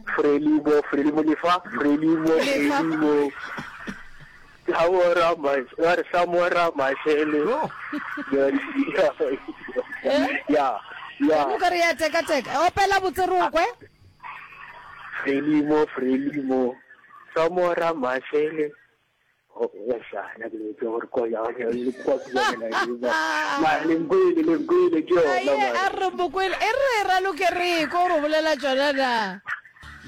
Frelimo lefa, Frelimo. Samora mashele. Yeah. Look at it, take. Opela buterukwe. Frelimo. Samora mashele. Oh, yes, I need to work on your Ay, arrobo quel errera lo che rico, volela giornata.